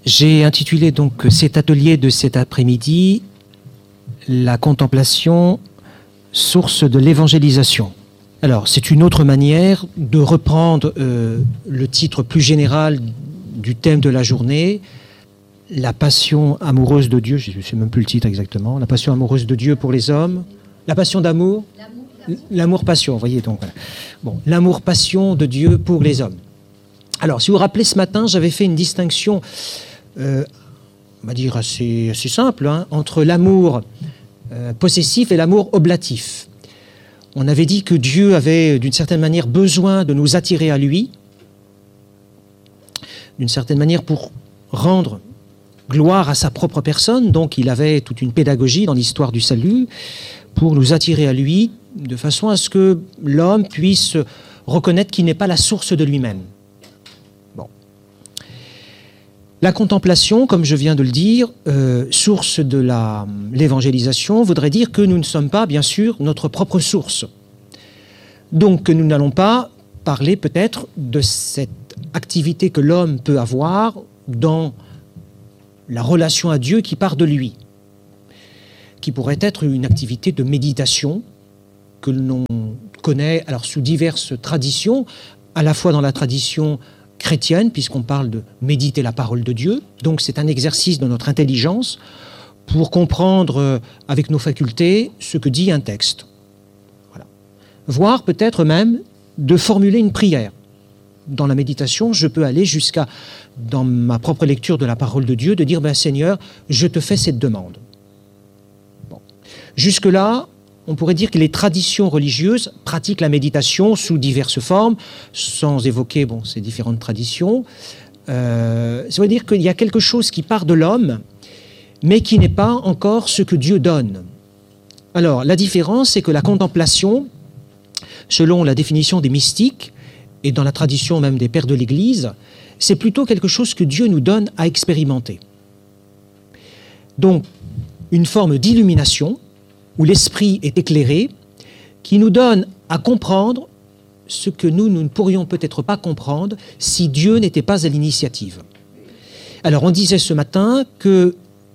J'ai intitulé donc cet atelier de cet après-midi « La contemplation, source de l'évangélisation ». Alors, c'est une autre manière de reprendre le titre plus général du thème de la journée, la passion amoureuse de Dieu, je ne sais même plus le titre exactement, la passion amoureuse de Dieu pour les hommes, la passion d'amour, l'amour-passion, vous voyez donc. Voilà. Bon, l'amour-passion de Dieu pour les hommes. Alors, si vous vous rappelez, ce matin, j'avais fait une distinction, on va dire assez simple, entre l'amour possessif et l'amour oblatif. On avait dit que Dieu avait, d'une certaine manière, besoin de nous attirer à lui, d'une certaine manière pour rendre gloire à sa propre personne. Donc il avait toute une pédagogie dans l'histoire du salut pour nous attirer à lui, de façon à ce que l'homme puisse reconnaître qu'il n'est pas la source de lui-même. Bon. La contemplation, comme je viens de le dire, source de l'évangélisation, voudrait dire que nous ne sommes pas, bien sûr, notre propre source. Donc que nous n'allons pas parler peut-être de cette activité que l'homme peut avoir dans la relation à Dieu qui part de lui, qui pourrait être une activité de méditation que l'on connaît alors sous diverses traditions, à la fois dans la tradition chrétienne, puisqu'on parle de méditer la parole de Dieu. Donc c'est un exercice de notre intelligence pour comprendre avec nos facultés ce que dit un texte. Voilà. Voire peut-être même de formuler une prière. Dans la méditation, je peux aller jusqu'à, dans ma propre lecture de la parole de Dieu, de dire « Seigneur, je te fais cette demande ». Bon. Jusque-là, on pourrait dire que les traditions religieuses pratiquent la méditation sous diverses formes, sans évoquer ces différentes traditions. Ça veut dire qu'il y a quelque chose qui part de l'homme, mais qui n'est pas encore ce que Dieu donne. Alors, la différence, c'est que la contemplation, selon la définition des mystiques, et dans la tradition même des pères de l'Église, c'est plutôt quelque chose que Dieu nous donne à expérimenter. Donc, une forme d'illumination, où l'esprit est éclairé, qui nous donne à comprendre ce que nous ne pourrions peut-être pas comprendre si Dieu n'était pas à l'initiative. Alors, on disait ce matin que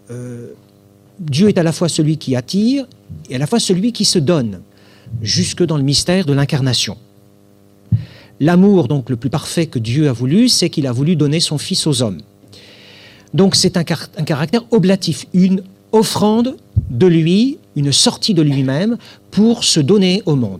Dieu est à la fois celui qui attire et à la fois celui qui se donne, jusque dans le mystère de l'incarnation. L'amour, donc, le plus parfait que Dieu a voulu, c'est qu'il a voulu donner son Fils aux hommes. Donc, c'est un caractère oblatif, une offrande de lui, une sortie de lui-même pour se donner au monde.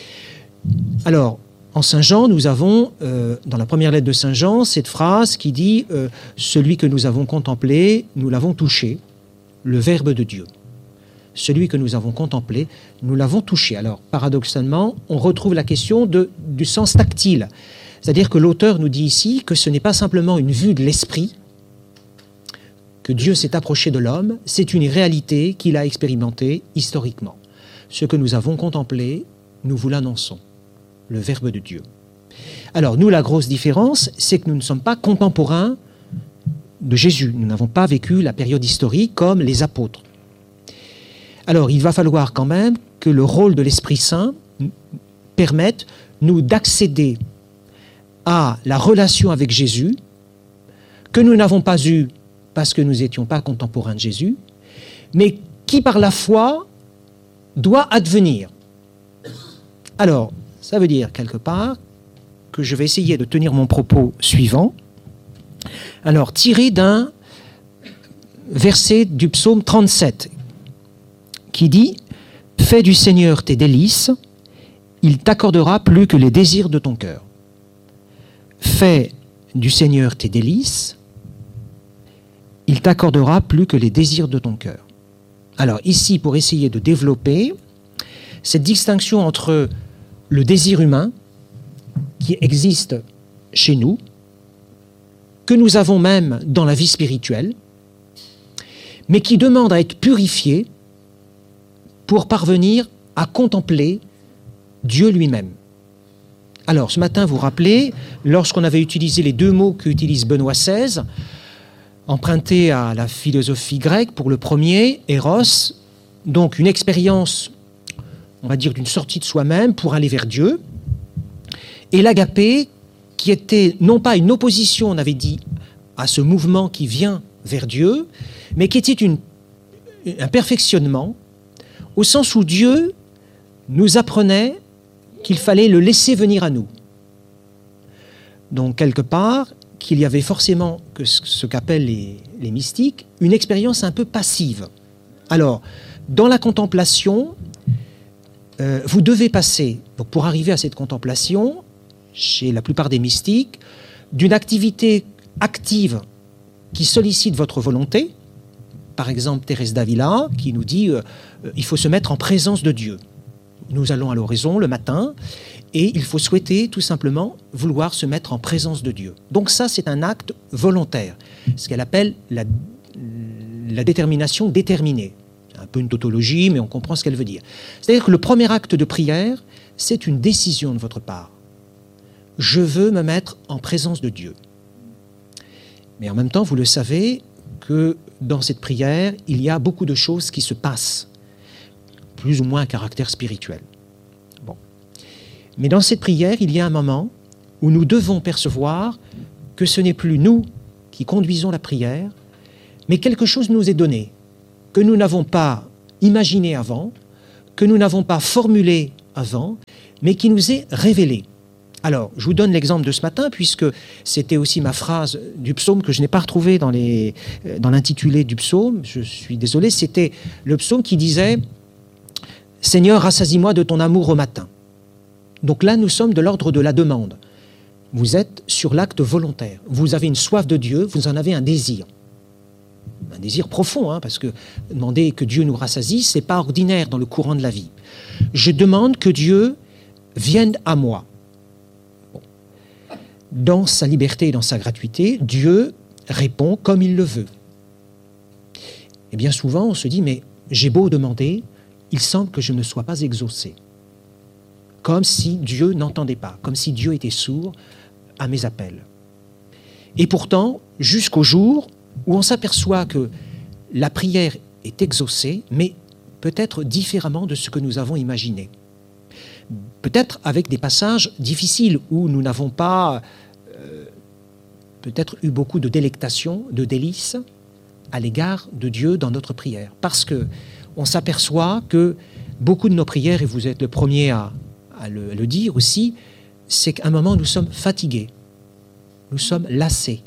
Alors, en Saint Jean, nous avons, dans la première lettre de Saint Jean, cette phrase qui dit « Celui que nous avons contemplé, nous l'avons touché, le Verbe de Dieu ». Celui que nous avons contemplé, nous l'avons touché. Alors, paradoxalement, on retrouve la question du sens tactile. C'est-à-dire que l'auteur nous dit ici que ce n'est pas simplement une vue de l'esprit, que Dieu s'est approché de l'homme, c'est une réalité qu'il a expérimentée historiquement. Ce que nous avons contemplé, nous vous l'annonçons, le Verbe de Dieu. Alors, nous, la grosse différence, c'est que nous ne sommes pas contemporains de Jésus. Nous n'avons pas vécu la période historique comme les apôtres. Alors, il va falloir quand même que le rôle de l'Esprit Saint permette nous d'accéder à la relation avec Jésus que nous n'avons pas eue parce que nous n'étions pas contemporains de Jésus, mais qui par la foi doit advenir. Alors, ça veut dire quelque part que je vais essayer de tenir mon propos suivant. Alors, tiré d'un verset du psaume 37, qui dit « Fais du Seigneur tes délices, il t'accordera plus que les désirs de ton cœur. » Fais du Seigneur tes délices, il t'accordera plus que les désirs de ton cœur. Alors ici, pour essayer de développer cette distinction entre le désir humain qui existe chez nous, que nous avons même dans la vie spirituelle, mais qui demande à être purifié pour parvenir à contempler Dieu lui-même. Alors, ce matin, vous vous rappelez, lorsqu'on avait utilisé les deux mots qu'utilise Benoît XVI, empruntés à la philosophie grecque pour le premier, Eros, donc une expérience, on va dire, d'une sortie de soi-même pour aller vers Dieu, et l'agapé, qui était non pas une opposition, on avait dit, à ce mouvement qui vient vers Dieu, mais qui était un perfectionnement, au sens où Dieu nous apprenait qu'il fallait le laisser venir à nous. Donc, quelque part, qu'il y avait forcément, ce qu'appellent les mystiques, une expérience un peu passive. Alors, dans la contemplation, vous devez passer, donc pour arriver à cette contemplation, chez la plupart des mystiques, d'une activité active qui sollicite votre volonté. Par exemple, Thérèse d'Avila, qui nous dit il faut se mettre en présence de Dieu. Nous allons à l'oraison le matin, et il faut souhaiter tout simplement vouloir se mettre en présence de Dieu. Donc ça, c'est un acte volontaire, ce qu'elle appelle la détermination déterminée. C'est un peu une tautologie, mais on comprend ce qu'elle veut dire. C'est-à-dire que le premier acte de prière, c'est une décision de votre part. Je veux me mettre en présence de Dieu. Mais en même temps, vous le savez, que dans cette prière, il y a beaucoup de choses qui se passent, plus ou moins à caractère spirituel. Bon. Mais dans cette prière, il y a un moment où nous devons percevoir que ce n'est plus nous qui conduisons la prière, mais quelque chose nous est donné, que nous n'avons pas imaginé avant, que nous n'avons pas formulé avant, mais qui nous est révélé. Alors, je vous donne l'exemple de ce matin, puisque c'était aussi ma phrase du psaume que je n'ai pas retrouvée dans l'intitulé du psaume. Je suis désolé, c'était le psaume qui disait « Seigneur, rassasie-moi de ton amour au matin ». Donc là, nous sommes de l'ordre de la demande. Vous êtes sur l'acte volontaire. Vous avez une soif de Dieu, vous en avez un désir. Un désir profond, parce que demander que Dieu nous rassasie, ce n'est pas ordinaire dans le courant de la vie. Je demande que Dieu vienne à moi. Dans sa liberté et dans sa gratuité, Dieu répond comme il le veut. Et bien souvent, on se dit, mais j'ai beau demander, il semble que je ne sois pas exaucé. Comme si Dieu n'entendait pas, comme si Dieu était sourd à mes appels. Et pourtant, jusqu'au jour où on s'aperçoit que la prière est exaucée, mais peut-être différemment de ce que nous avons imaginé. Peut-être avec des passages difficiles où nous n'avons pas peut-être eu beaucoup de délectation, de délices à l'égard de Dieu dans notre prière. Parce qu'on s'aperçoit que beaucoup de nos prières, et vous êtes le premier à le dire aussi, c'est qu'à un moment nous sommes fatigués, nous sommes lassés,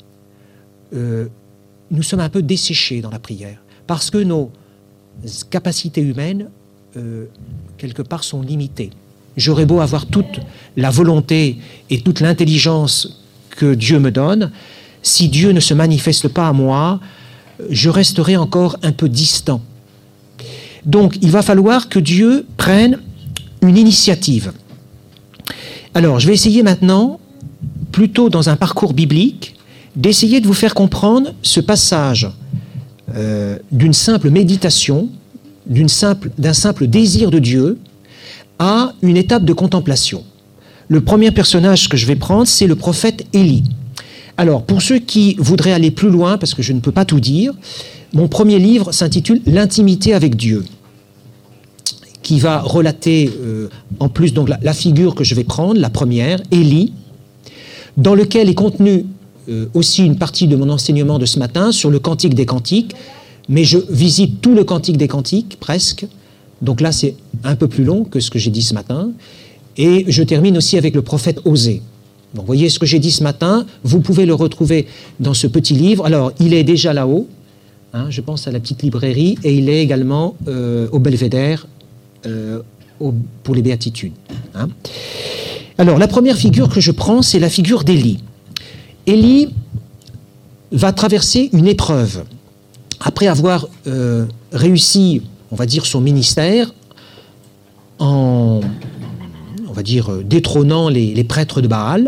nous sommes un peu desséchés dans la prière, parce que nos capacités humaines, quelque part, sont limitées. J'aurais beau avoir toute la volonté et toute l'intelligence que Dieu me donne, si Dieu ne se manifeste pas à moi, je resterai encore un peu distant. Donc, il va falloir que Dieu prenne une initiative. Alors, je vais essayer maintenant, plutôt dans un parcours biblique, d'essayer de vous faire comprendre ce passage d'une simple méditation, d'un simple désir de Dieu, à une étape de contemplation. Le premier personnage que je vais prendre, c'est le prophète Élie. Alors, pour ceux qui voudraient aller plus loin, parce que je ne peux pas tout dire, mon premier livre s'intitule « L'intimité avec Dieu », qui va relater, en plus, donc, la figure que je vais prendre, la première, Élie, dans lequel est contenue aussi une partie de mon enseignement de ce matin sur le Cantique des Cantiques, mais je visite tout le Cantique des Cantiques, presque. Donc là, c'est un peu plus long que ce que j'ai dit ce matin. Et je termine aussi avec le prophète Osée. Donc, vous voyez ce que j'ai dit ce matin, vous pouvez le retrouver dans ce petit livre. Alors, il est déjà là-haut, je pense à la petite librairie, et il est également au Belvédère pour les béatitudes. Alors, la première figure que je prends, c'est la figure d'Élie. Élie va traverser une épreuve. Après avoir réussi, on va dire, son ministère, en détrônant les prêtres de Baal,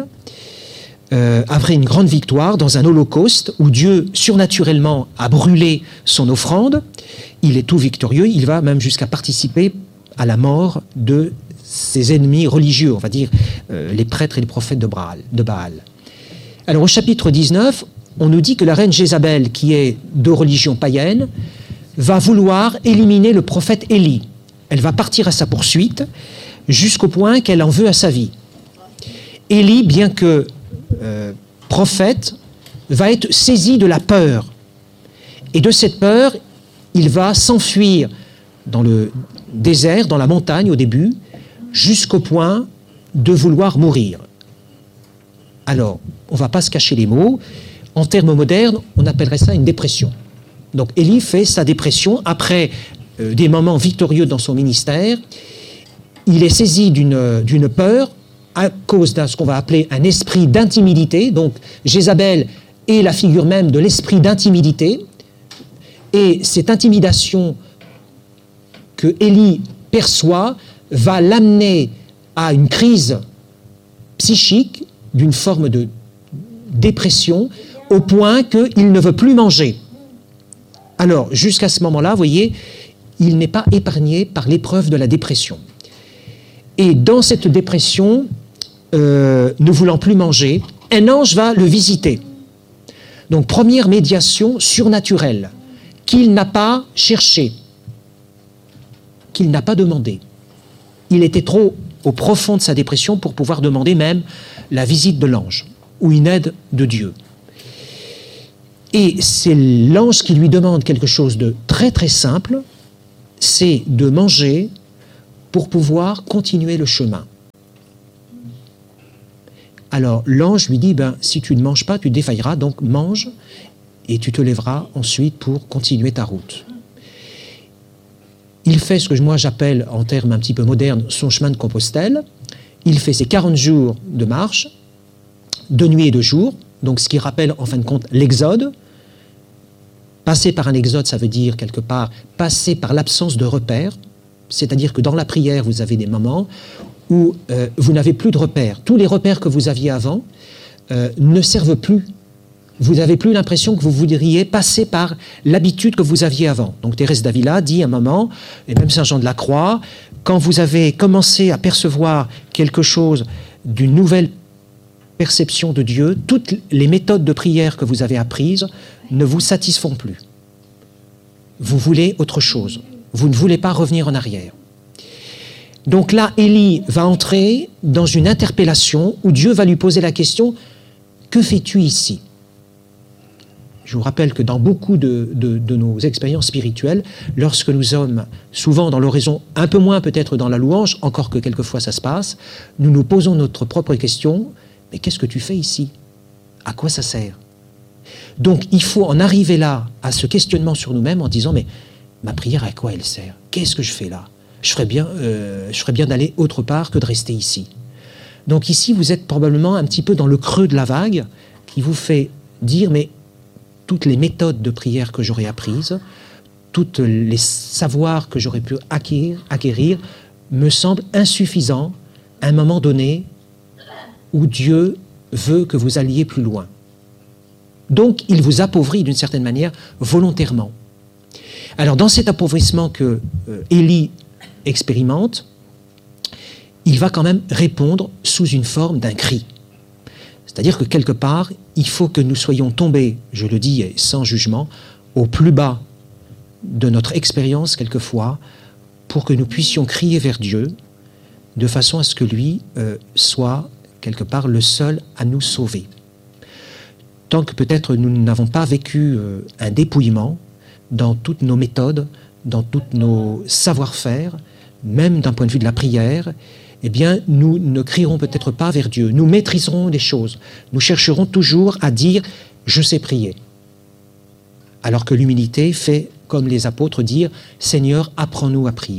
après une grande victoire dans un holocauste où Dieu surnaturellement a brûlé son offrande, il est tout victorieux, il va même jusqu'à participer à la mort de ses ennemis religieux, on va dire les prêtres et les prophètes de Baal. Alors au chapitre 19, on nous dit que la reine Jézabel, qui est de religion païenne, va vouloir éliminer le prophète Élie. Elle va partir à sa poursuite jusqu'au point qu'elle en veut à sa vie. Élie, bien que prophète, va être saisi de la peur. Et de cette peur, il va s'enfuir dans le désert, dans la montagne au début, jusqu'au point de vouloir mourir. Alors, on ne va pas se cacher les mots. En termes modernes, on appellerait ça une dépression. Donc Élie fait sa dépression après des moments victorieux dans son ministère. Il est saisi d'une peur à cause de ce qu'on va appeler un esprit d'intimidité. Donc Jézabel est la figure même de l'esprit d'intimidité. Et cette intimidation que Élie perçoit va l'amener à une crise psychique d'une forme de dépression au point qu'il ne veut plus manger. Alors, jusqu'à ce moment-là, vous voyez, il n'est pas épargné par l'épreuve de la dépression. Et dans cette dépression, ne voulant plus manger, un ange va le visiter. Donc, première médiation surnaturelle, qu'il n'a pas cherchée, qu'il n'a pas demandée. Il était trop au profond de sa dépression pour pouvoir demander même la visite de l'ange ou une aide de Dieu. Et c'est l'ange qui lui demande quelque chose de très très simple, c'est de manger pour pouvoir continuer le chemin. Alors l'ange lui dit, si tu ne manges pas, tu défailleras, donc mange et tu te lèveras ensuite pour continuer ta route. Il fait ce que moi j'appelle, en termes un petit peu modernes, son chemin de Compostelle. Il fait ses 40 jours de marche, de nuit et de jour, donc ce qui rappelle en fin de compte l'exode. Passer par un exode, ça veut dire quelque part passer par l'absence de repères, c'est-à-dire que dans la prière, vous avez des moments où vous n'avez plus de repères. Tous les repères que vous aviez avant ne servent plus. Vous n'avez plus l'impression que vous voudriez passer par l'habitude que vous aviez avant. Donc Thérèse d'Avila dit à un moment, et même Saint Jean de la Croix, quand vous avez commencé à percevoir quelque chose d'une nouvelle perception de Dieu, toutes les méthodes de prière que vous avez apprises ne vous satisfont plus. Vous voulez autre chose. Vous ne voulez pas revenir en arrière. Donc là, Élie va entrer dans une interpellation où Dieu va lui poser la question « Que fais-tu ici ?» Je vous rappelle que dans beaucoup de nos expériences spirituelles, lorsque nous sommes souvent dans l'oraison, un peu moins peut-être dans la louange, encore que quelquefois ça se passe, nous nous posons notre propre question « Mais qu'est-ce que tu fais ici? À quoi ça sert ?» Donc il faut en arriver là, à ce questionnement sur nous-mêmes en disant « Mais ma prière, à quoi elle sert? Qu'est-ce que je fais là? Je ferais bien d'aller autre part que de rester ici. » Donc ici, vous êtes probablement un petit peu dans le creux de la vague qui vous fait dire « Mais toutes les méthodes de prière que j'aurais apprises, tous les savoirs que j'aurais pu acquérir me semblent insuffisants à un moment donné où Dieu veut que vous alliez plus loin. » Donc, il vous appauvrit d'une certaine manière volontairement. Alors, dans cet appauvrissement que Élie expérimente, il va quand même répondre sous une forme d'un cri. C'est-à-dire que quelque part, il faut que nous soyons tombés, je le dis sans jugement, au plus bas de notre expérience quelquefois, pour que nous puissions crier vers Dieu, de façon à ce que lui soit quelque part le seul à nous sauver. Tant que peut-être nous n'avons pas vécu un dépouillement dans toutes nos méthodes, dans tous nos savoir-faire, même d'un point de vue de la prière, eh bien, nous ne crierons peut-être pas vers Dieu. Nous maîtriserons des choses. Nous chercherons toujours à dire « je sais prier ». Alors que l'humilité fait, comme les apôtres, dire « Seigneur, apprends-nous à prier ».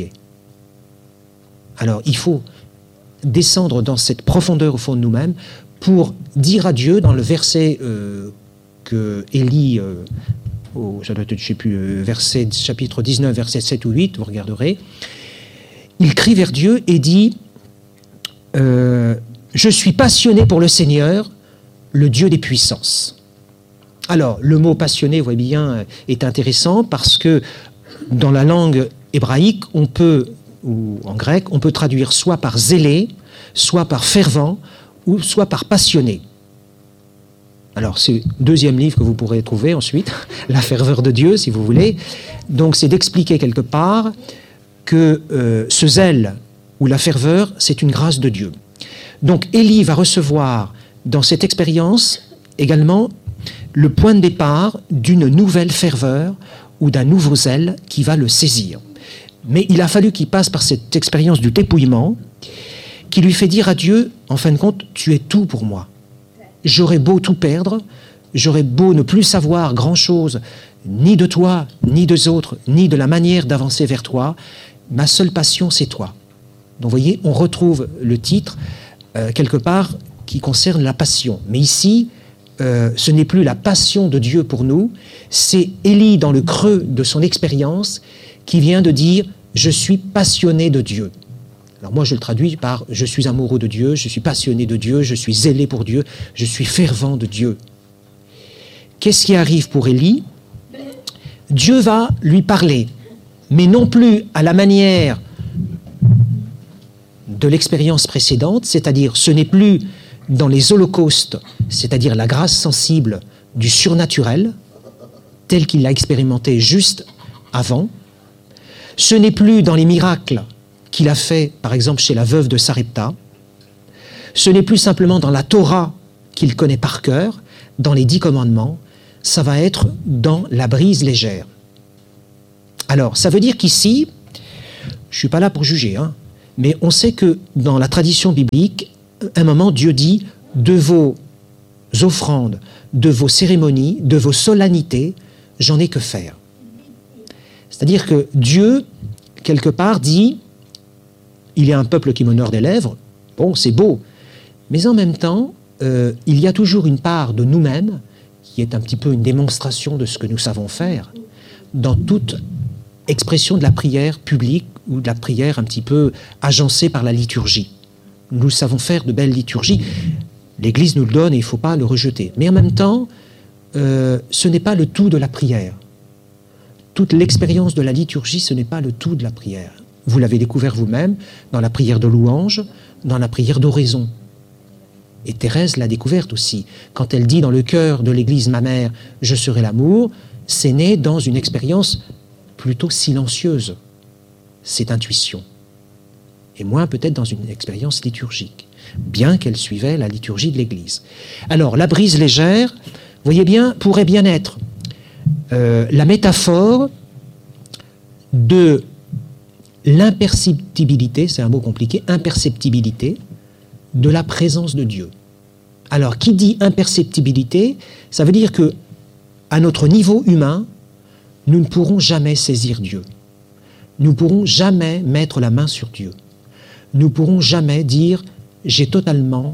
Alors, il faut descendre dans cette profondeur au fond de nous-mêmes pour dire à Dieu, dans le verset que Élie, ça doit être, je ne sais plus, verset, chapitre 19, verset 7 ou 8, vous regarderez, il crie vers Dieu et dit « Je suis passionné pour le Seigneur, le Dieu des puissances. » Alors, le mot « passionné », vous voyez bien, est intéressant parce que dans la langue hébraïque, on peut, ou en grec, on peut traduire soit par « zélé », soit par « fervent », ou soit par « passionné ». Alors, c'est le deuxième livre que vous pourrez trouver ensuite, « La ferveur de Dieu », si vous voulez. Donc, c'est d'expliquer quelque part que ce zèle ou la ferveur, c'est une grâce de Dieu. Donc, Élie va recevoir dans cette expérience également le point de départ d'une nouvelle ferveur ou d'un nouveau zèle qui va le saisir. Mais il a fallu qu'il passe par cette expérience du dépouillement qui lui fait dire à Dieu, en fin de compte, tu es tout pour moi. J'aurais beau tout perdre, j'aurais beau ne plus savoir grand-chose, ni de toi, ni des autres, ni de la manière d'avancer vers toi, ma seule passion, c'est toi. Donc vous voyez, on retrouve le titre, quelque part, qui concerne la passion. Mais ici, ce n'est plus la passion de Dieu pour nous, c'est Élie, dans le creux de son expérience, qui vient de dire « Je suis passionné de Dieu ». Alors moi, je le traduis par « Je suis amoureux de Dieu, je suis passionné de Dieu, je suis zélé pour Dieu, je suis fervent de Dieu ». Qu'est-ce qui arrive pour Élie ? Dieu va lui parler, mais non plus à la manière de l'expérience précédente, c'est-à-dire ce n'est plus dans les holocaustes, c'est-à-dire la grâce sensible du surnaturel, tel qu'il l'a expérimenté juste avant. Ce n'est plus dans les miracles qu'il a fait, par exemple, chez la veuve de Sarepta. Ce n'est plus simplement dans la Torah qu'il connaît par cœur, dans les 10 commandements. Ça va être dans la brise légère. Alors, ça veut dire qu'ici, je ne suis pas là pour juger, mais on sait que dans la tradition biblique, à un moment, Dieu dit « de vos offrandes, de vos cérémonies, de vos solennités, j'en ai que faire ». C'est-à-dire que Dieu, quelque part, dit « il y a un peuple qui m'honore des lèvres, bon, c'est beau, mais en même temps, il y a toujours une part de nous-mêmes qui est un petit peu une démonstration de ce que nous savons faire dans toute expression de la prière publique ou de la prière un petit peu agencée par la liturgie. Nous savons faire de belles liturgies. L'Église nous le donne et il ne faut pas le rejeter. Mais en même temps, ce n'est pas le tout de la prière. Toute l'expérience de la liturgie, ce n'est pas le tout de la prière. Vous l'avez découvert vous-même dans la prière de louange, dans la prière d'oraison. Et Thérèse l'a découverte aussi. Quand elle dit dans le cœur de l'Église, ma mère, je serai l'amour, c'est né dans une expérience plutôt silencieuse, cette intuition. Et moins peut-être dans une expérience liturgique, bien qu'elle suivait la liturgie de l'Église. Alors, la brise légère, vous voyez bien, pourrait bien être la métaphore de l'imperceptibilité, c'est un mot compliqué, imperceptibilité, de la présence de Dieu. Alors, qui dit imperceptibilité, ça veut dire que, à notre niveau humain, nous ne pourrons jamais saisir Dieu. Nous ne pourrons jamais mettre la main sur Dieu. Nous ne pourrons jamais dire « j'ai totalement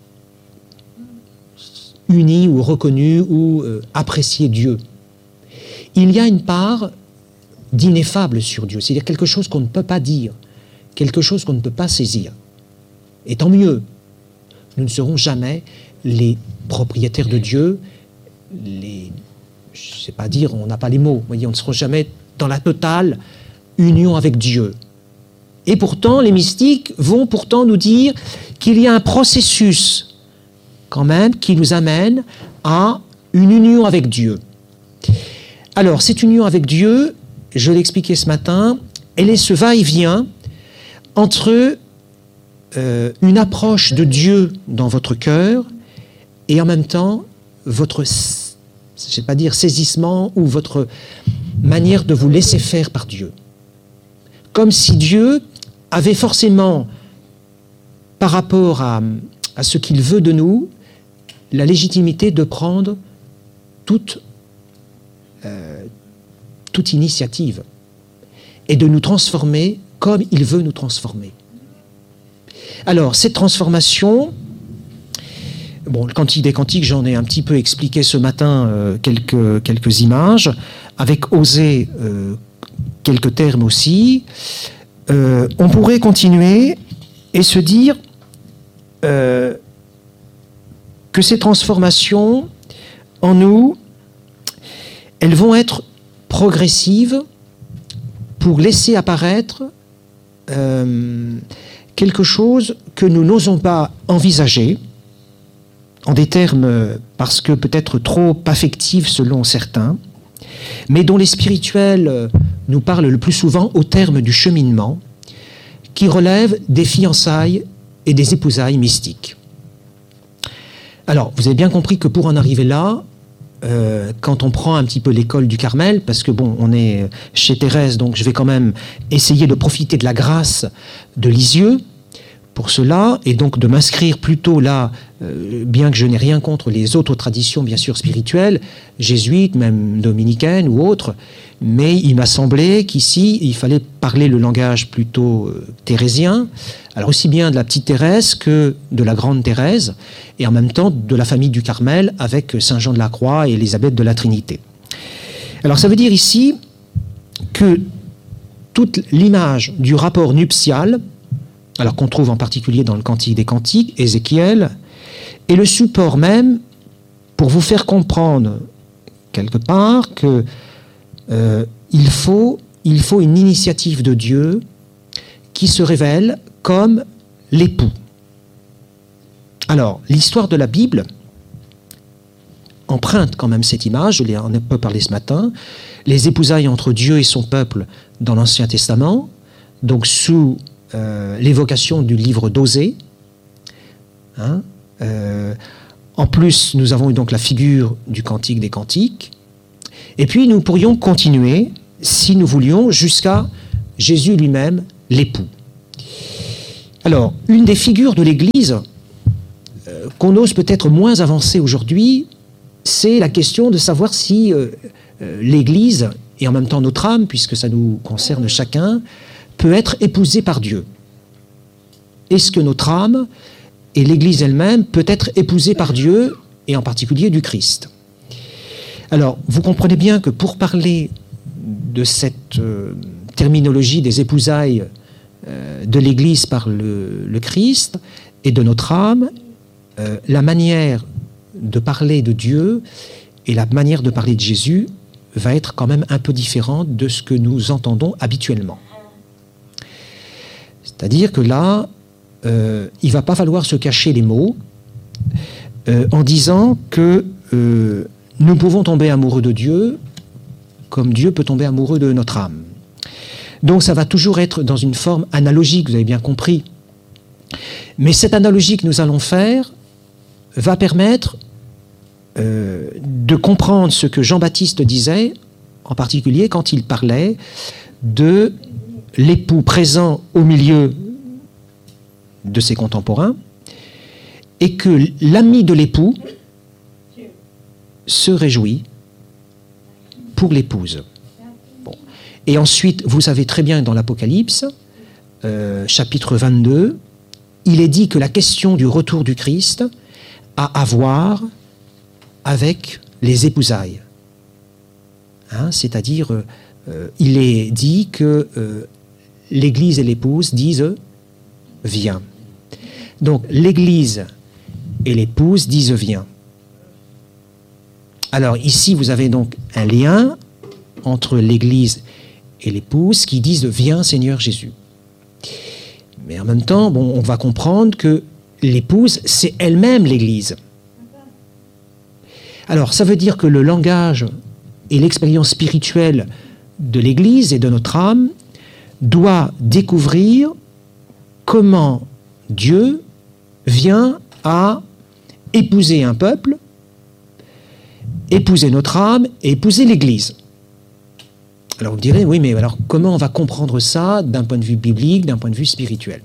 uni ou reconnu ou apprécié Dieu ». Il y a une part d'ineffable sur Dieu, c'est-à-dire quelque chose qu'on ne peut pas dire, quelque chose qu'on ne peut pas saisir. Et tant mieux, nous ne serons jamais les propriétaires de Dieu, je ne sais pas dire, on n'a pas les mots, vous voyez, on ne sera jamais dans la totale union avec Dieu. Et pourtant, les mystiques vont pourtant nous dire qu'il y a un processus, quand même, qui nous amène à une union avec Dieu. Alors, cette union avec Dieu, je l'ai expliqué ce matin, elle est ce va-et-vient entre une approche de Dieu dans votre cœur et en même temps votre, je ne sais pas dire saisissement ou votre manière de vous laisser faire par Dieu. Comme si Dieu avait forcément, par rapport à ce qu'il veut de nous, la légitimité de prendre toute initiative et de nous transformer comme il veut nous transformer. Alors, cette transformation, bon, le Cantique des Cantiques, j'en ai un petit peu expliqué ce matin quelques images, avec oser quelques termes aussi. On pourrait continuer et se dire que ces transformations en nous, elles vont être progressives pour laisser apparaître quelque chose que nous n'osons pas envisager, en des termes parce que peut-être trop affectifs selon certains, mais dont les spirituels nous parlent le plus souvent au terme du cheminement, qui relève des fiançailles et des épousailles mystiques. Alors, vous avez bien compris que pour en arriver là, quand on prend un petit peu l'école du Carmel, parce que bon, on est chez Thérèse, donc je vais quand même essayer de profiter de la grâce de Lisieux pour cela, et donc de m'inscrire plutôt là, bien que je n'ai rien contre les autres traditions, bien sûr, spirituelles, jésuites, même dominicaines ou autres, mais il m'a semblé qu'ici, il fallait parler le langage plutôt thérésien, alors aussi bien de la petite Thérèse que de la grande Thérèse, et en même temps de la famille du Carmel avec Saint Jean de la Croix et Élisabeth de la Trinité. Alors ça veut dire ici que toute l'image du rapport nuptial, alors qu'on trouve en particulier dans le Cantique des Cantiques, Ézéchiel, est le support même pour vous faire comprendre quelque part que il faut une initiative de Dieu qui se révèle comme l'époux. Alors, l'histoire de la Bible emprunte quand même cette image, je l'ai un peu parlé ce matin, les épousailles entre Dieu et son peuple dans l'Ancien Testament, donc sous l'évocation du livre d'Osée. En plus, nous avons donc la figure du Cantique des Cantiques. Et puis, nous pourrions continuer, si nous voulions, jusqu'à Jésus lui-même, l'époux. Alors, une des figures de l'Église qu'on ose peut-être moins avancer aujourd'hui, c'est la question de savoir si l'Église, et en même temps notre âme, puisque ça nous concerne chacun, peut être épousée par Dieu. Est-ce que notre âme et l'Église elle-même peut être épousée par Dieu, et en particulier du Christ? Alors, vous comprenez bien que pour parler de cette terminologie des épousailles de l'Église par le Christ et de notre âme, la manière de parler de Dieu et la manière de parler de Jésus va être quand même un peu différente de ce que nous entendons habituellement. C'est-à-dire que là, il ne va pas falloir se cacher les mots en disant que nous pouvons tomber amoureux de Dieu comme Dieu peut tomber amoureux de notre âme. Donc ça va toujours être dans une forme analogique, vous avez bien compris. Mais cette analogie que nous allons faire va permettre de comprendre ce que Jean-Baptiste disait, en particulier quand il parlait de l'époux présent au milieu de ses contemporains, et que l'ami de l'époux se réjouit pour l'épouse. Bon. Et ensuite, vous savez très bien dans l'Apocalypse, chapitre 22, il est dit que la question du retour du Christ a à voir avec les épousailles. C'est-à-dire, il est dit que l'Église et l'épouse disent « viens ». Donc, l'Église et l'épouse disent « viens ». Alors, ici, vous avez donc un lien entre l'Église et l'épouse qui disent « viens, Seigneur Jésus ». Mais en même temps, on va comprendre que l'épouse, c'est elle-même l'Église. Alors, ça veut dire que le langage et l'expérience spirituelle de l'Église et de notre âme doit découvrir comment Dieu vient à épouser un peuple, épouser notre âme et épouser l'Église. Alors vous me direz, oui, mais alors comment on va comprendre ça d'un point de vue biblique, d'un point de vue spirituel?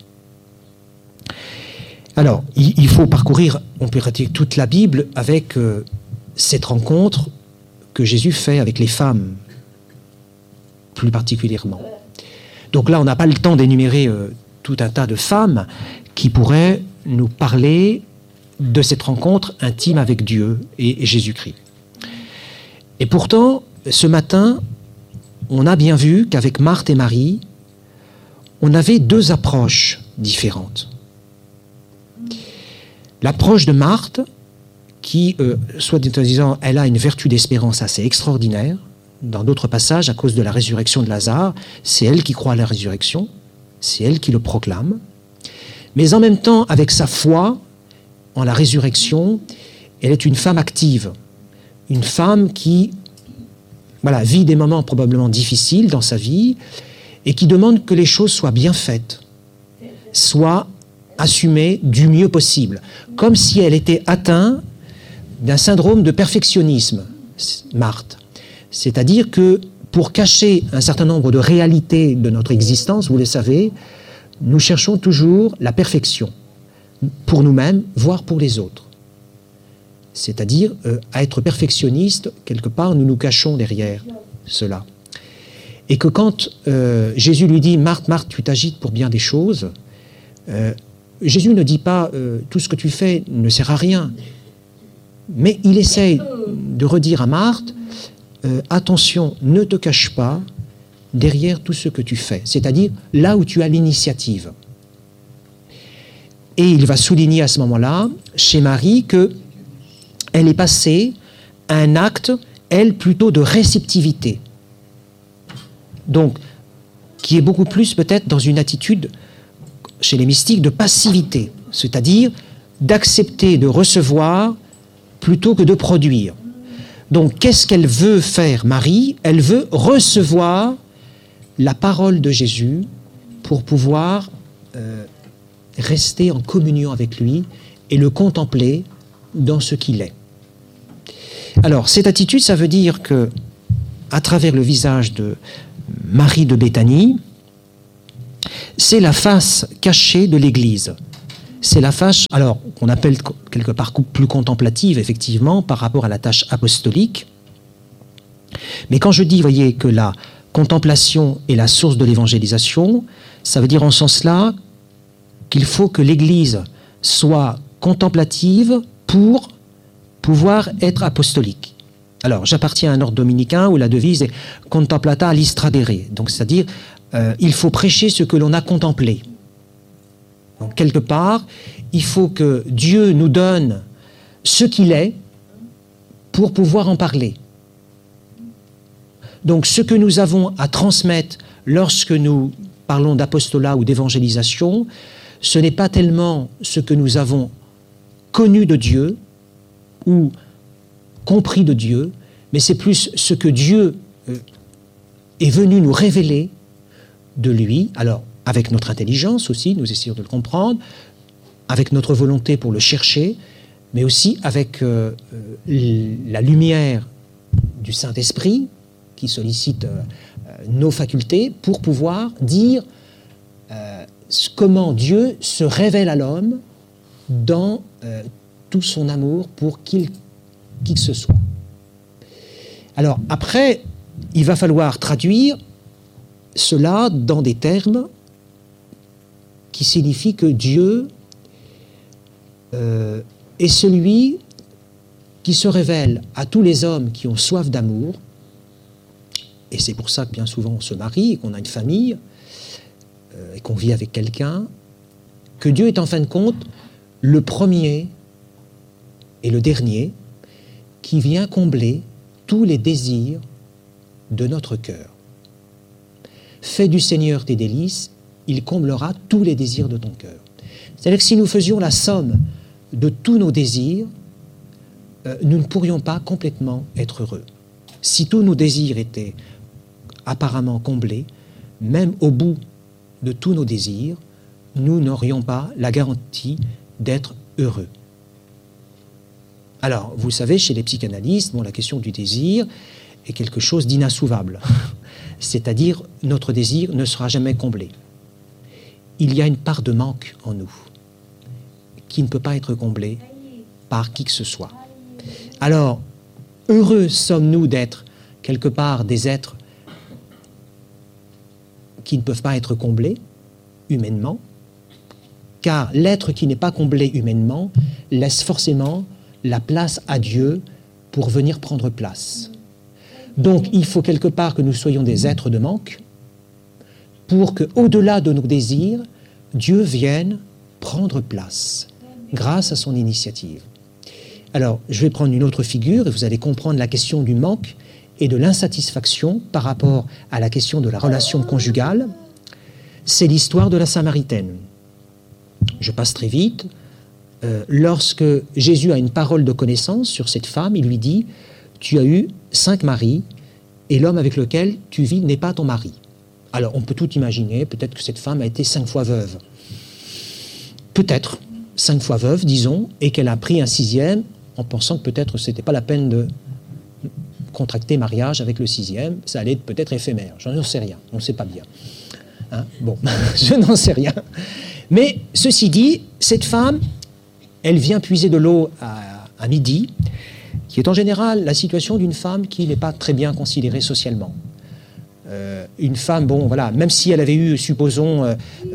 Alors, il faut parcourir, on peut dire toute la Bible avec cette rencontre que Jésus fait avec les femmes, plus particulièrement. Donc là, on n'a pas le temps d'énumérer tout un tas de femmes qui pourraient nous parler de cette rencontre intime avec Dieu et Jésus-Christ. Et pourtant, ce matin, on a bien vu qu'avec Marthe et Marie, on avait deux approches différentes. L'approche de Marthe, qui, soit disant, elle a une vertu d'espérance assez extraordinaire. Dans d'autres passages, à cause de la résurrection de Lazare, c'est elle qui croit à la résurrection, c'est elle qui le proclame. Mais en même temps, avec sa foi en la résurrection, elle est une femme active, une femme qui vit des moments probablement difficiles dans sa vie et qui demande que les choses soient bien faites, soient assumées du mieux possible, comme si elle était atteinte d'un syndrome de perfectionnisme. Marthe. C'est-à-dire que pour cacher un certain nombre de réalités de notre existence, vous le savez, nous cherchons toujours la perfection pour nous-mêmes, voire pour les autres. C'est-à-dire, à être perfectionniste, quelque part, nous nous cachons derrière cela. Et que quand Jésus lui dit « Marthe, Marthe, tu t'agites pour bien des choses », Jésus ne dit pas « tout ce que tu fais ne sert à rien ». Mais il essaye de redire à Marthe « attention, ne te cache pas derrière tout ce que tu fais », c'est-à-dire là où tu as l'initiative. Et il va souligner à ce moment-là, chez Marie, qu'elle est passée à un acte, elle, plutôt de réceptivité. Donc, qui est beaucoup plus peut-être dans une attitude, chez les mystiques, de passivité, c'est-à-dire d'accepter de recevoir plutôt que de produire. Donc, qu'est-ce qu'elle veut faire, Marie? Elle veut recevoir la parole de Jésus pour pouvoir rester en communion avec lui et le contempler dans ce qu'il est. Alors, cette attitude, ça veut dire que, à travers le visage de Marie de Béthanie, c'est la face cachée de l'Église. C'est la face, alors, qu'on appelle quelque part plus contemplative, effectivement, par rapport à la tâche apostolique. Mais quand je dis, voyez, que la contemplation est la source de l'évangélisation, ça veut dire en ce sens-là qu'il faut que l'Église soit contemplative pour pouvoir être apostolique. Alors, j'appartiens à un ordre dominicain où la devise est « contemplata listradere », donc c'est-à-dire il faut prêcher ce que l'on a contemplé. Donc, quelque part, il faut que Dieu nous donne ce qu'il est pour pouvoir en parler. Donc, ce que nous avons à transmettre lorsque nous parlons d'apostolat ou d'évangélisation, ce n'est pas tellement ce que nous avons connu de Dieu ou compris de Dieu, mais c'est plus ce que Dieu est venu nous révéler de lui, alors avec notre intelligence aussi, nous essayons de le comprendre, avec notre volonté pour le chercher, mais aussi avec la lumière du Saint-Esprit qui sollicite nos facultés pour pouvoir dire comment Dieu se révèle à l'homme dans tout son amour pour qui que ce soit. Alors après, il va falloir traduire cela dans des termes qui signifient que Dieu est celui qui se révèle à tous les hommes qui ont soif d'amour, et c'est pour ça que bien souvent on se marie et qu'on a une famille et qu'on vit avec quelqu'un, que Dieu est en fin de compte le premier et le dernier qui vient combler tous les désirs de notre cœur. Fais du Seigneur tes délices, il comblera tous les désirs de ton cœur. C'est-à-dire que si nous faisions la somme de tous nos désirs, nous ne pourrions pas complètement être heureux. Si tous nos désirs étaient apparemment comblés, même au bout de tous nos désirs, nous n'aurions pas la garantie d'être heureux. Alors, vous savez, chez les psychanalystes, la question du désir est quelque chose d'inassouvable. C'est-à-dire, notre désir ne sera jamais comblé. Il y a une part de manque en nous qui ne peut pas être comblée par qui que ce soit. Alors, heureux sommes-nous d'être quelque part des êtres qui ne peuvent pas être comblés humainement, car l'être qui n'est pas comblé humainement laisse forcément la place à Dieu pour venir prendre place. Donc, il faut quelque part que nous soyons des êtres de manque pour qu'au-delà de nos désirs, Dieu vienne prendre place grâce à son initiative. Alors, je vais prendre une autre figure et vous allez comprendre la question du manque et de l'insatisfaction par rapport à la question de la relation conjugale. C'est l'histoire de la Samaritaine. Je passe très vite. Lorsque Jésus a une parole de connaissance sur cette femme, il lui dit « Tu as eu 5 maris et l'homme avec lequel tu vis n'est pas ton mari. » Alors, on peut tout imaginer, peut-être que cette femme a été 5 fois veuve. Peut-être 5 fois veuve, disons, et qu'elle a pris un 6e en pensant que peut-être ce n'était pas la peine contracté mariage avec le 6e, ça allait être peut-être éphémère, je n'en sais rien, on ne sait pas bien. Hein, bon, je n'en sais rien. Mais ceci dit, cette femme, elle vient puiser de l'eau à midi, qui est en général la situation d'une femme qui n'est pas très bien considérée socialement. Une femme, bon, voilà, même si elle avait eu, supposons,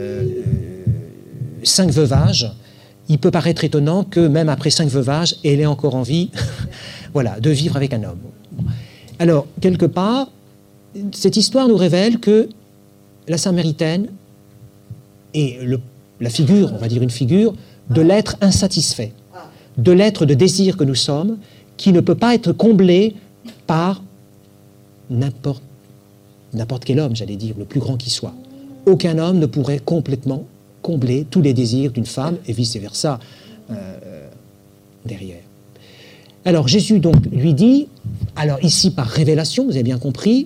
5 veuvages, il peut paraître étonnant que même après 5 veuvages, elle ait encore envie voilà, de vivre avec un homme. Alors, quelque part, cette histoire nous révèle que la Samaritaine est la figure, on va dire une figure, de l'être insatisfait, de l'être de désir que nous sommes, qui ne peut pas être comblé par n'importe quel homme, j'allais dire, le plus grand qui soit. Aucun homme ne pourrait complètement combler tous les désirs d'une femme et vice-versa derrière. Alors Jésus donc lui dit, alors ici par révélation, vous avez bien compris,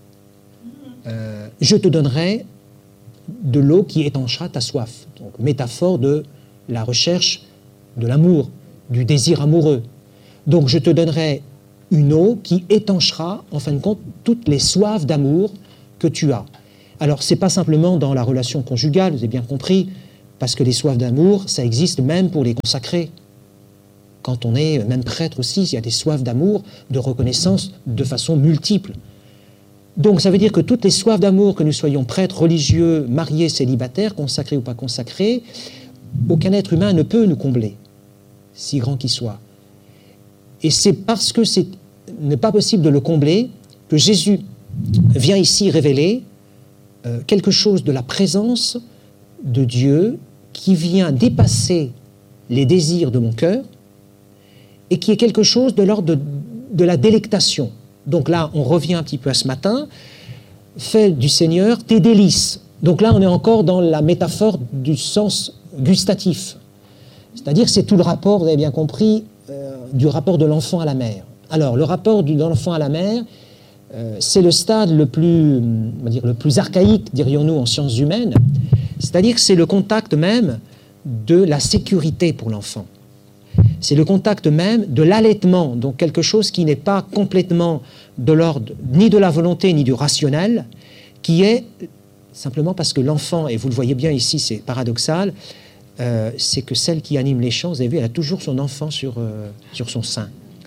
je te donnerai de l'eau qui étanchera ta soif. Donc métaphore de la recherche de l'amour, du désir amoureux. Donc je te donnerai une eau qui étanchera, en fin de compte, toutes les soifs d'amour que tu as. Alors, ce n'est pas simplement dans la relation conjugale, vous avez bien compris, parce que les soifs d'amour, ça existe même pour les consacrés. Quand on est même prêtre aussi, il y a des soifs d'amour, de reconnaissance de façon multiple. Donc, ça veut dire que toutes les soifs d'amour, que nous soyons prêtres, religieux, mariés, célibataires, consacrés ou pas consacrés, aucun être humain ne peut nous combler, si grand qu'il soit. Et c'est parce que ce n'est pas possible de le combler que Jésus vient ici révéler quelque chose de la présence de Dieu qui vient dépasser les désirs de mon cœur et qui est quelque chose de l'ordre de la délectation. Donc là, on revient un petit peu à ce matin, fais du Seigneur tes délices. Donc là, on est encore dans la métaphore du sens gustatif. C'est-à-dire que c'est tout le rapport, vous avez bien compris, du rapport de l'enfant à la mère. Alors, le rapport de l'enfant à la mère, c'est le stade le plus archaïque, dirions-nous, en sciences humaines. C'est-à-dire que c'est le contact même de la sécurité pour l'enfant. C'est le contact même de l'allaitement, donc quelque chose qui n'est pas complètement de l'ordre ni de la volonté ni du rationnel, qui est simplement parce que l'enfant, et vous le voyez bien ici, c'est paradoxal, c'est que celle qui anime les chants, vous avez vu, elle a toujours son enfant sur son sein.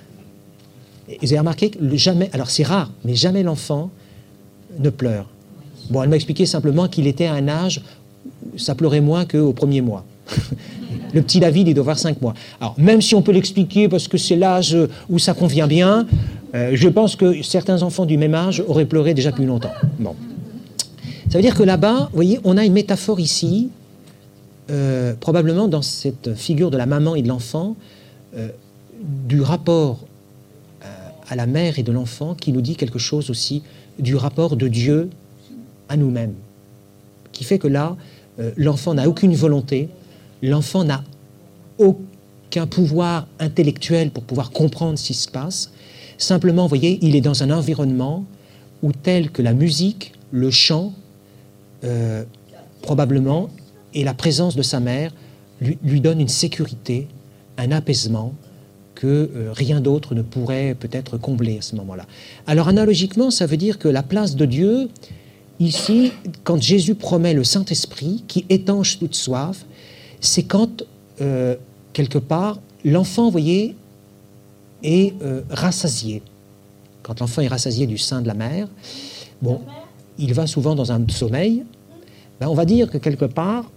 Et vous avez remarqué que jamais, alors c'est rare, mais jamais l'enfant ne pleure. Bon, elle m'a expliqué simplement qu'il était à un âge où ça pleurait moins qu'au premier mois. Le petit David, il doit avoir 5 mois. Alors, même si on peut l'expliquer parce que c'est l'âge où ça convient bien, je pense que certains enfants du même âge auraient pleuré déjà plus longtemps. Bon. Ça veut dire que là-bas, vous voyez, on a une métaphore ici, probablement dans cette figure de la maman et de l'enfant, du rapport à la mère et de l'enfant qui nous dit quelque chose aussi du rapport de Dieu à nous-mêmes, qui fait que là, l'enfant n'a aucune volonté, l'enfant n'a aucun pouvoir intellectuel pour pouvoir comprendre ce qui se passe. Simplement, vous voyez, il est dans un environnement où tel que la musique, le chant, probablement, et la présence de sa mère lui donne une sécurité, un apaisement que rien d'autre ne pourrait peut-être combler à ce moment-là. Alors analogiquement, ça veut dire que la place de Dieu, ici, quand Jésus promet le Saint-Esprit qui étanche toute soif, c'est quand, quelque part, l'enfant, vous voyez, est rassasié. Quand l'enfant est rassasié du sein de la mère, bon, il va souvent dans un sommeil, ben on va dire que quelque part,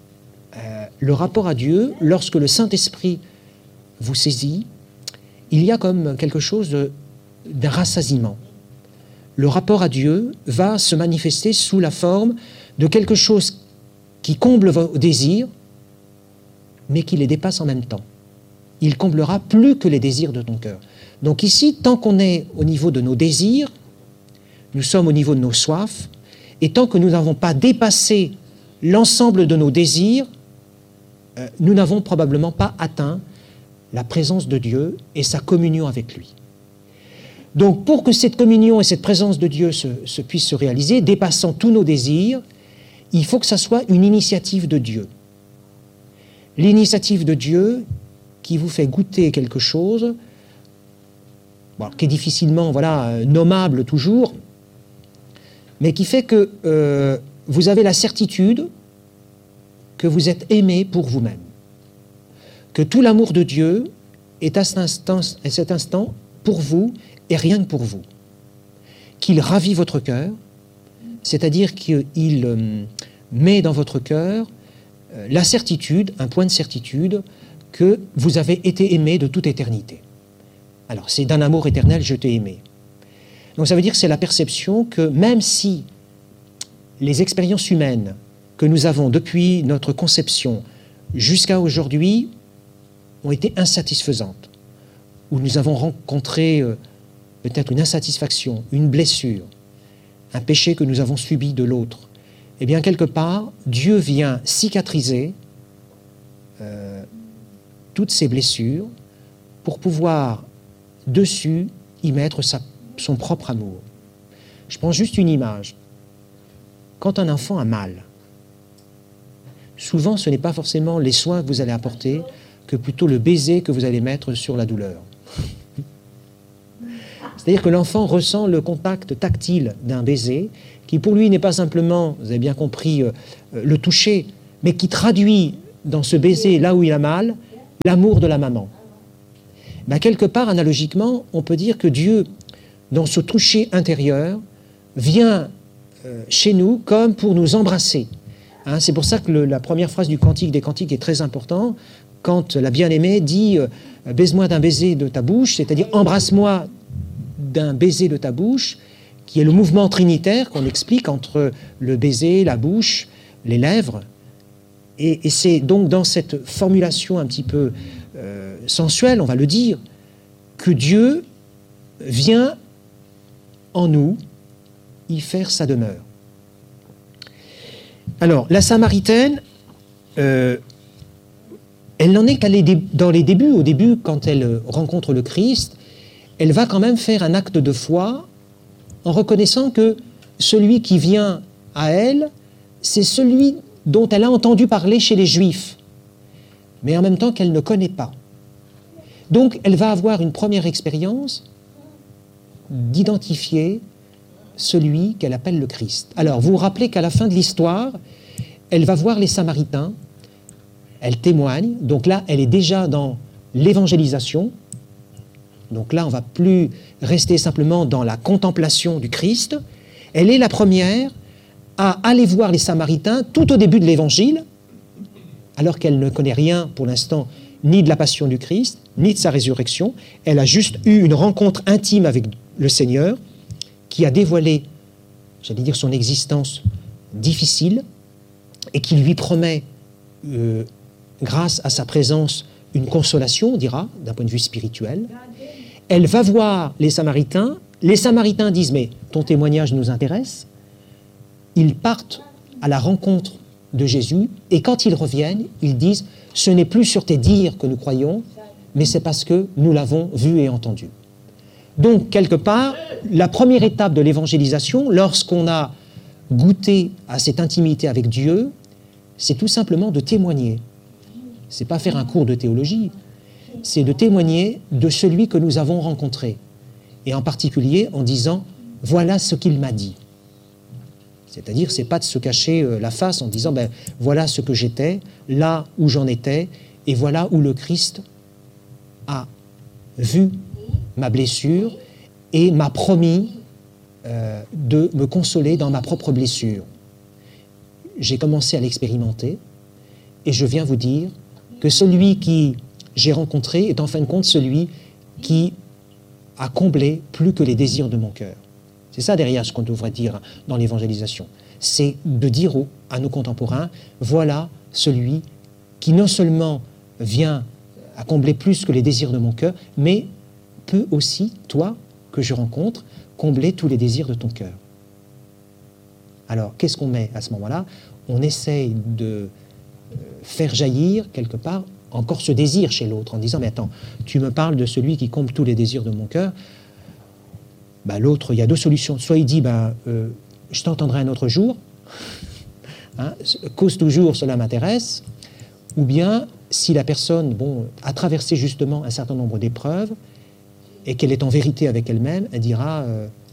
le rapport à Dieu, lorsque le Saint-Esprit vous saisit, il y a comme quelque chose d'un rassasiement. Le rapport à Dieu va se manifester sous la forme de quelque chose qui comble vos désirs, mais qui les dépasse en même temps. Il comblera plus que les désirs de ton cœur. Donc ici, tant qu'on est au niveau de nos désirs, nous sommes au niveau de nos soifs, et tant que nous n'avons pas dépassé l'ensemble de nos désirs, nous n'avons probablement pas atteint la présence de Dieu et sa communion avec lui. Donc pour que cette communion et cette présence de Dieu puissent se réaliser, dépassant tous nos désirs, il faut que ça soit une initiative de Dieu. L'initiative de Dieu qui vous fait goûter quelque chose bon, qui est difficilement nommable toujours, mais qui fait que vous avez la certitude que vous êtes aimé pour vous-même, que tout l'amour de Dieu est à cet instant pour vous et rien que pour vous, qu'il ravit votre cœur, c'est-à-dire qu'il met dans votre cœur la certitude, un point de certitude, que vous avez été aimé de toute éternité. Alors, c'est d'un amour éternel, je t'ai aimé. Donc ça veut dire que c'est la perception que même si les expériences humaines que nous avons depuis notre conception jusqu'à aujourd'hui ont été insatisfaisantes, où nous avons rencontré peut-être une insatisfaction, une blessure, un péché que nous avons subi de l'autre, eh bien quelque part, Dieu vient cicatriser toutes ces blessures pour pouvoir dessus y mettre son propre amour. Je prends juste une image. Quand un enfant a mal, souvent ce n'est pas forcément les soins que vous allez apporter, que plutôt le baiser que vous allez mettre sur la douleur. C'est-à-dire que l'enfant ressent le contact tactile d'un baiser, qui pour lui n'est pas simplement, vous avez bien compris, le toucher, mais qui traduit dans ce baiser, là où il a mal, l'amour de la maman. Ben, quelque part, analogiquement, on peut dire que Dieu, dans ce toucher intérieur, vient chez nous comme pour nous embrasser. Hein, c'est pour ça que la première phrase du Cantique des Cantiques est très importante, quand la bien-aimée dit « baise-moi d'un baiser de ta bouche », c'est-à-dire « embrasse-moi d'un baiser de ta bouche », qui est le mouvement trinitaire qu'on explique entre le baiser, la bouche, les lèvres. Et c'est donc dans cette formulation un petit peu sensuelle, on va le dire, que Dieu vient en nous y faire sa demeure. Alors, la Samaritaine, elle n'en est qu'à dans les débuts. Au début, quand elle rencontre le Christ, elle va quand même faire un acte de foi en reconnaissant que celui qui vient à elle, c'est celui dont elle a entendu parler chez les Juifs, mais en même temps qu'elle ne connaît pas. Donc, elle va avoir une première expérience d'identifier celui qu'elle appelle le Christ. Alors, vous vous rappelez qu'à la fin de l'histoire, elle va voir les Samaritains, elle témoigne, donc là, elle est déjà dans l'évangélisation. Donc là, on ne va plus rester simplement dans la contemplation du Christ. Elle est la première à aller voir les Samaritains tout au début de l'Évangile, alors qu'elle ne connaît rien pour l'instant, ni de la passion du Christ, ni de sa résurrection. Elle a juste eu une rencontre intime avec le Seigneur, qui a dévoilé, j'allais dire, son existence difficile, et qui lui promet, grâce à sa présence, une consolation, on dira, d'un point de vue spirituel. Elle va voir les Samaritains disent « mais ton témoignage nous intéresse ». Ils partent à la rencontre de Jésus, et quand ils reviennent, ils disent « ce n'est plus sur tes dires que nous croyons, mais c'est parce que nous l'avons vu et entendu ». Donc, quelque part, la première étape de l'évangélisation, lorsqu'on a goûté à cette intimité avec Dieu, c'est tout simplement de témoigner. C'est pas faire un cours de théologie, c'est de témoigner de celui que nous avons rencontré. Et en particulier en disant « voilà ce qu'il m'a dit ». C'est-à-dire, c'est pas de se cacher la face en disant ben, « voilà ce que j'étais, là où j'en étais, et voilà où le Christ a vu ma blessure et m'a promis de me consoler dans ma propre blessure. J'ai commencé à l'expérimenter et je viens vous dire que celui qui j'ai rencontré est en fin de compte celui qui a comblé plus que les désirs de mon cœur. » C'est ça derrière ce qu'on devrait dire dans l'évangélisation. C'est de dire à nos contemporains, voilà celui qui non seulement vient à combler plus que les désirs de mon cœur, mais peut aussi, toi, que je rencontre, combler tous les désirs de ton cœur. Alors, qu'est-ce qu'on met à ce moment-là? On essaye de faire jaillir, quelque part, encore ce désir chez l'autre, en disant, mais attends, tu me parles de celui qui comble tous les désirs de mon cœur. Ben, l'autre, il y a deux solutions. Soit il dit, je t'entendrai un autre jour, hein, cause toujours, cela m'intéresse, ou bien, si la personne a traversé justement un certain nombre d'épreuves, et qu'elle est en vérité avec elle-même, elle dira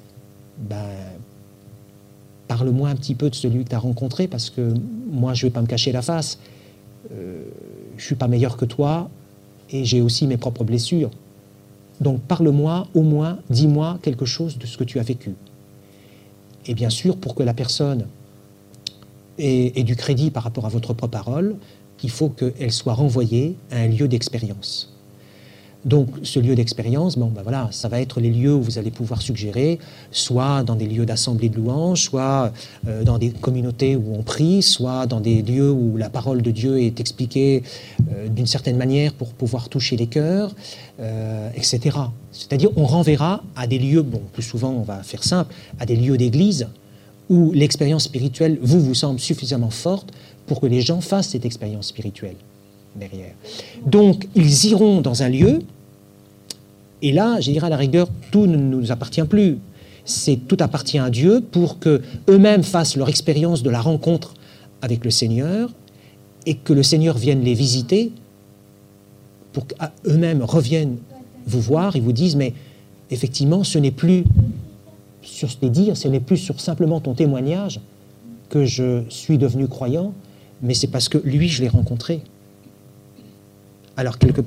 parle-moi un petit peu de celui que tu as rencontré, parce que moi, je ne vais pas me cacher la face. Je ne suis pas meilleur que toi, et j'ai aussi mes propres blessures. Donc, parle-moi, au moins, dis-moi quelque chose de ce que tu as vécu. Et bien sûr, pour que la personne ait du crédit par rapport à votre propre parole, il faut qu'elle soit renvoyée à un lieu d'expérience. Donc, ce lieu d'expérience, voilà, ça va être les lieux où vous allez pouvoir suggérer, soit dans des lieux d'assemblée de louanges, soit dans des communautés où on prie, soit dans des lieux où la parole de Dieu est expliquée d'une certaine manière pour pouvoir toucher les cœurs, etc. C'est-à-dire, on renverra à des lieux, plus souvent, on va faire simple, à des lieux d'église où l'expérience spirituelle vous semble suffisamment forte pour que les gens fassent cette expérience spirituelle derrière. Donc, ils iront dans un lieu, et là, je dirais à la rigueur, tout ne nous appartient plus. Tout appartient à Dieu pour qu'eux-mêmes fassent leur expérience de la rencontre avec le Seigneur, et que le Seigneur vienne les visiter, pour qu'eux-mêmes reviennent vous voir et vous disent, mais effectivement, ce n'est plus sur ce dires, ce n'est plus sur simplement ton témoignage que je suis devenu croyant, mais c'est parce que lui, je l'ai rencontré. Alors, quelque